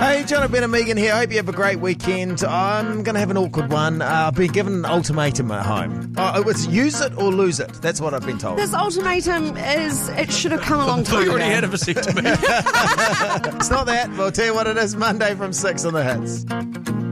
Hey, John, Ben and Megan here. Hope you have a great weekend. I'm going to have an awkward one. I've been given an ultimatum at home. It's use it or lose it. That's what I've been told. This ultimatum it should have come a long time You ago. already had a vasectomy. It's not that. But I'll tell you what it is. Monday from 6 on the Hits.